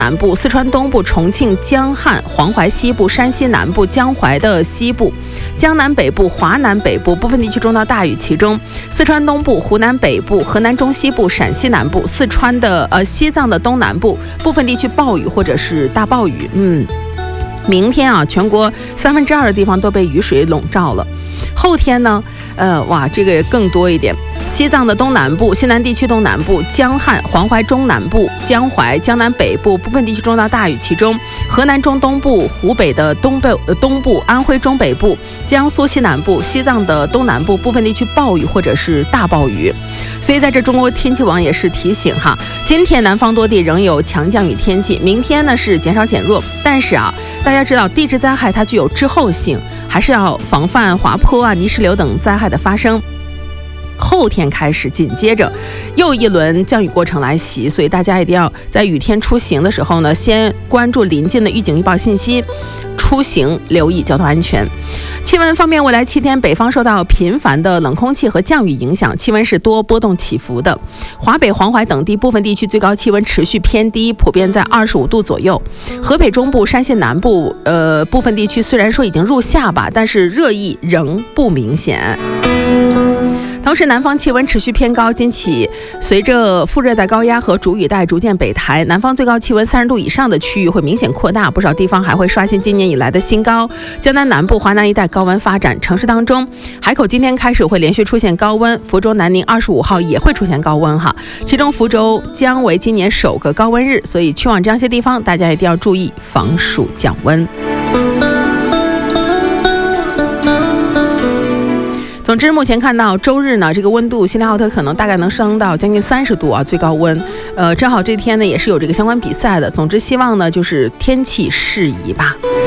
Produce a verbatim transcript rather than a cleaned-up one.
南部、四川东部、重庆、江汉、黄淮西部、山西南部、江淮的西部、江南北部、华南北部部分地区中到大雨，其中四川东部、湖南北部、河南中西部、陕西南部、四川的呃西藏的东南部部分地区暴雨或者是大暴雨。嗯，明天啊，全国三分之二的地方都被雨水笼罩了。后天呢，呃，哇，这个更多一点。西藏的东南部、西南地区东南部、江汉、黄淮中南部、江淮、江南北部部分地区中到大雨，其中河南中东部、湖北的东北、呃、东部、安徽中北部、江苏西南部、西藏的东南部部分地区暴雨或者是大暴雨。所以在这中国天气网也是提醒哈，今天南方多地仍有强降雨天气，明天呢是减少减弱，但是啊，大家知道地质灾害它具有滞后性，还是要防范滑坡啊、泥石流等灾害的发生。后天开始，紧接着又一轮降雨过程来袭，所以大家一定要在雨天出行的时候呢，先关注临近的预警预报信息，出行留意交通安全。气温方面，未来七天北方受到频繁的冷空气和降雨影响，气温是多波动起伏的。华北、黄淮等地部分地区最高气温持续偏低，普遍在二十五度左右。河北中部、山西南部，呃，部分地区虽然说已经入夏吧，但是热意仍不明显。同时，南方气温持续偏高，今起随着副热带高压和主雨带逐渐北抬，南方最高气温三十度以上的区域会明显扩大，不少地方还会刷新今年以来的新高。江南南部、华南一带高温发展，城市当中，海口今天开始会连续出现高温，福州、南宁二十五号也会出现高温哈，其中福州将为今年首个高温日，所以去往这样些地方，大家一定要注意防暑降温。总之，目前看到周日呢，这个温度锡林浩特可能大概能升到将近三十度啊，最高温。呃，正好这天呢也是有这个相关比赛的。总之，希望呢就是天气适宜吧。